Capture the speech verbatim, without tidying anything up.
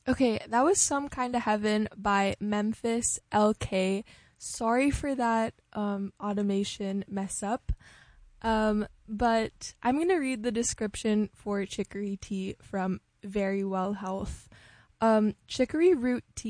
Okay, that was Some Kind of Heaven by Memphis L K. Sorry for that um, automation mess up. Um, but I'm going to read the description for chicory tea from Very Well Health. Um, chicory root tea